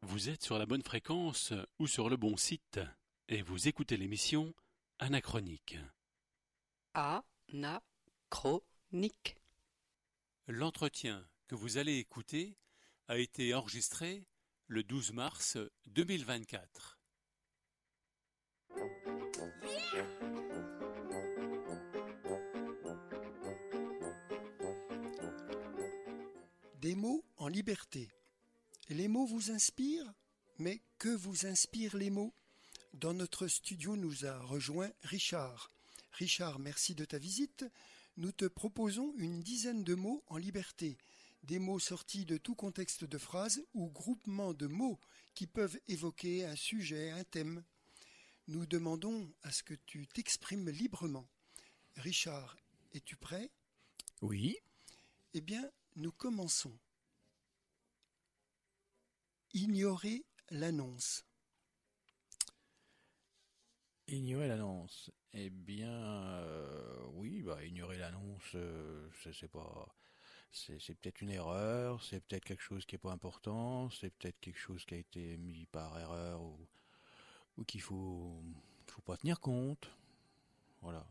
Vous êtes sur la bonne fréquence ou sur le bon site et vous écoutez l'émission Anachronique. Anachronique. L'entretien que vous allez écouter a été enregistré le 12 mars 2024. Des mots en liberté. Les mots vous inspirent? Mais que vous inspirent les mots? Dans notre studio nous a rejoint Richard. Richard, merci de ta visite. Nous te proposons une dizaine de mots en liberté. Des mots sortis de tout contexte de phrase ou groupement de mots qui peuvent évoquer un sujet, un thème. Nous demandons à ce que tu t'exprimes librement. Richard, es-tu prêt? Oui. Eh bien, nous commençons. Ignorer l'annonce. Ignorer l'annonce. Eh bien, oui, ignorer l'annonce, c'est peut-être une erreur, c'est peut-être quelque chose qui est pas important, c'est peut-être quelque chose qui a été mis par erreur ou qu'il faut pas tenir compte. Voilà.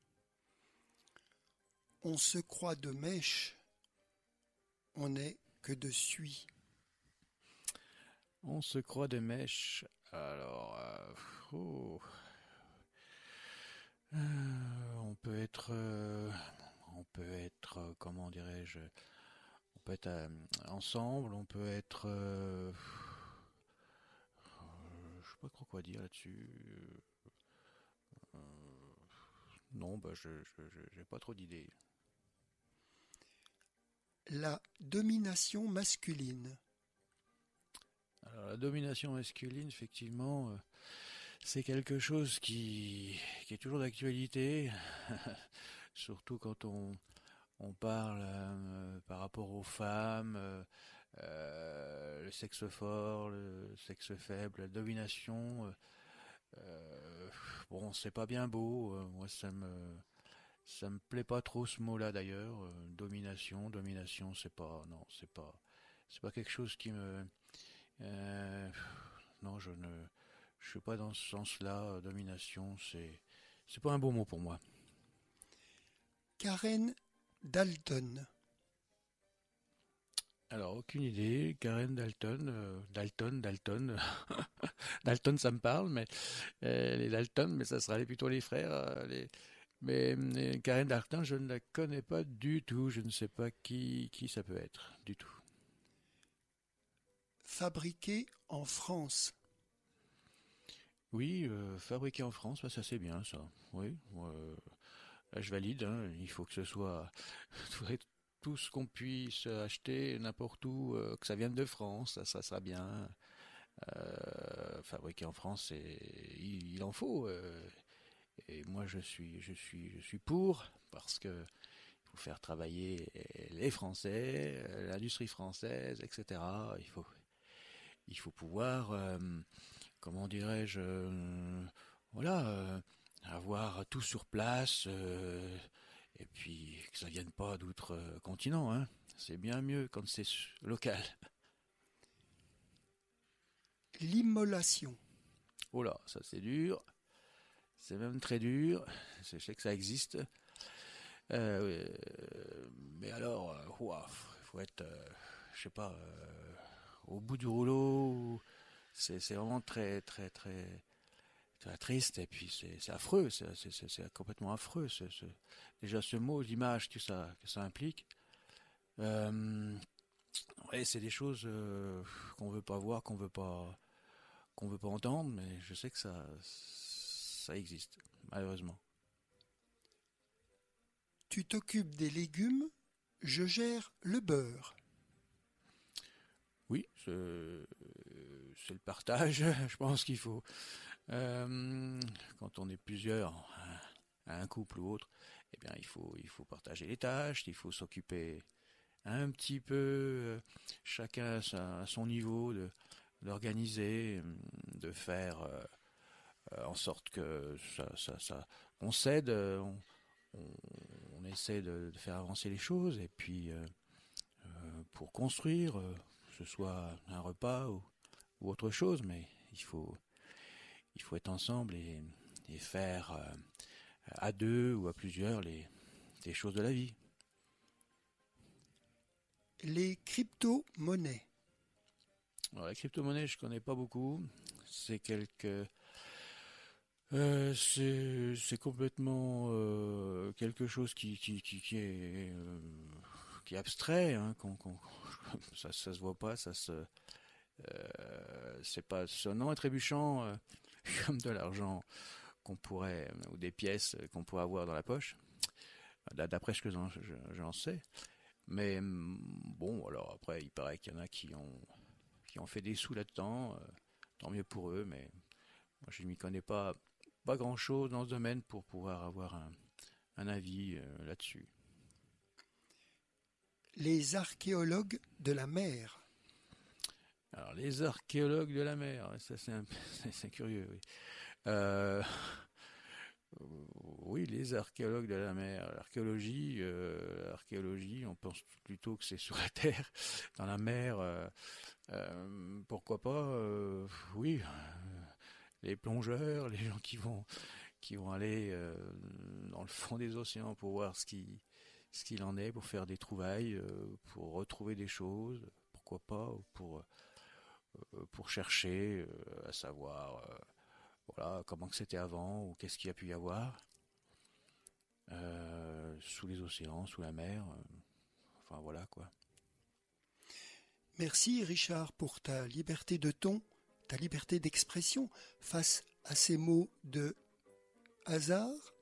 On se croit de mèche, on n'est que de suie. On se croit de mèche. Alors, on peut être, comment dirais-je, on peut être ensemble, on peut être, je sais pas trop quoi dire là-dessus. Non, j'ai pas trop d'idées. La domination masculine. Alors, la domination masculine, effectivement, c'est quelque chose qui est toujours d'actualité, surtout quand on parle par rapport aux femmes, le sexe fort, le sexe faible, la domination. Bon, c'est pas bien beau. Moi, ça me plaît pas trop ce mot-là d'ailleurs. Domination, c'est pas quelque chose qui me. euh, non, je suis pas dans ce sens-là. Domination, c'est pas un beau mot pour moi. Karen Dalton. Alors, aucune idée. Karen Dalton, Dalton. Dalton, ça me parle, mais les Dalton, mais ça sera plutôt les frères. Mais Karen Dalton, je ne la connais pas du tout. Je ne sais pas qui ça peut être du tout. Fabriqué en France. Oui, fabriqué en France, ça c'est bien ça. Oui, là, je valide. Hein. Il faut que ce soit faudrait tout ce qu'on puisse acheter n'importe où, que ça vienne de France, ça sera bien. Fabriqué en France, il en faut. Et moi, je suis pour parce que il faut faire travailler les Français, l'industrie française, etc. Il faut pouvoir, comment dirais-je, voilà, avoir tout sur place, et puis que ça vienne pas d'autres continents, hein. C'est bien mieux quand c'est local. L'immolation. Oh là, ça c'est dur, c'est même très dur. Je sais que ça existe. Mais alors, ouah, faut être, je sais pas, au bout du rouleau. C'est vraiment très, très, très, très triste et puis c'est affreux. C'est complètement affreux. Déjà ce mot, l'image que ça implique. Ouais, c'est des choses qu'on veut pas voir, qu'on veut pas entendre, mais je sais que ça existe, malheureusement. Tu t'occupes des légumes, je gère le beurre. Oui, c'est le partage. Je pense qu'il faut, quand on est plusieurs, un couple ou autre, eh bien il faut partager les tâches, il faut s'occuper un petit peu, chacun à son niveau, d'organiser, de faire en sorte que on s'aide, on essaie de faire avancer les choses et puis pour construire, que ce soit un repas ou ou autre chose, mais il faut être ensemble et faire à deux ou à plusieurs les choses de la vie. Les crypto-monnaies. Alors, la crypto-monnaie, je connais pas beaucoup. C'est c'est complètement quelque chose qui est abstrait, hein, ça se voit pas, c'est pas sonnant et trébuchant comme de l'argent qu'on pourrait, ou des pièces qu'on pourrait avoir dans la poche, d'après ce que j'en sais. Mais bon, alors après, il paraît qu'il y en a qui ont fait des sous là-dedans, tant mieux pour eux, mais moi je ne m'y connais pas grand-chose dans ce domaine pour pouvoir avoir un avis là-dessus. Les archéologues de la mer. Alors, les archéologues de la mer, ça c'est curieux, oui. Oui, les archéologues de la mer. L'archéologie, on pense plutôt que c'est sur la terre, dans la mer. Pourquoi pas oui, les plongeurs, les gens qui vont aller dans le fond des océans pour voir ce qu'il en est, pour faire des trouvailles, pour retrouver des choses, pourquoi pas, ou pour chercher à savoir voilà, comment que c'était avant, ou qu'est-ce qu'il y a pu y avoir sous les océans, sous la mer, enfin voilà quoi. Merci Richard pour ta liberté de ton, ta liberté d'expression face à ces mots de hasard,